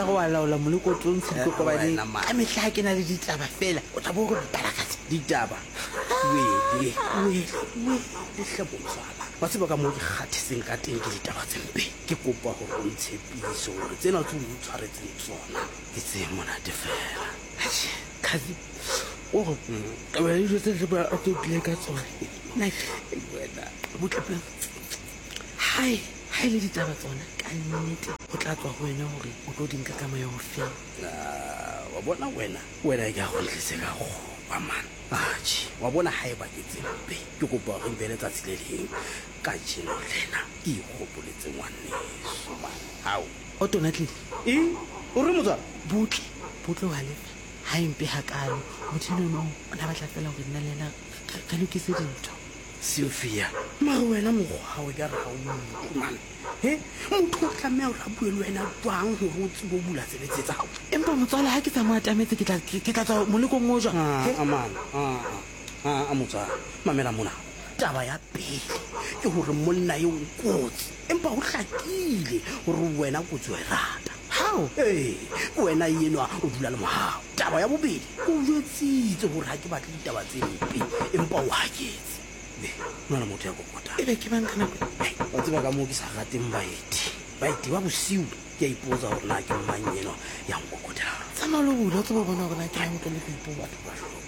tsa go wa laola molekotong tshikokobaneng ka mehla ke na le ditaba fela o tla bo go balakatsa ditaba lehlabosala ba tseba ka moo ke kgatheseng ka teng ke ditaba tse mpe ke kopa gore o ntshepiso gore tsena tse o tshwaretseng tsona ke tse monate fela kazi o taba ya dijo tse ba a tlile ka tsona wena botlepe hai le ditaba tsona ka nnete o tla tswa go wena gore o tlo dinka ka moya o fela wa bona wena ke a go tlise ka go ba man wa bona ha e ba ke tsempe ke kopa go mbele tsa tsileleng ka jeno lena ke igopoletse ngwaneso man hao o tona tle o re motsa butle wa le ha impe hakalo mothino no ona batla fela go nna lena ka lokise dintho Sophia mara wena mogwa o ka re ga o man motho o tlamea o tla bue le wena twang gore o tsebo bula sebetse tsa gago empa motswala ha ke sa mo atametse ke tla tswa molekong o jwa motswala mamela mona taba ya pele ke gore monna yo o kotsi empa o hlakile gore wena kotsi wa rata hao wena yenwa o dula le mohao taba ya bobedi o jwetsitse gore ha ke batle ditaba tse mpe empa o haketse nona motho ya kokota ebe ke bang kana wa tseba ka mo ke sa rateng baeti ba bosiu ke a ipoza gore na ke mmanyeno ya nkokota tsamalo bula o tseba bona gore na ke a nkole go ipoza batho ba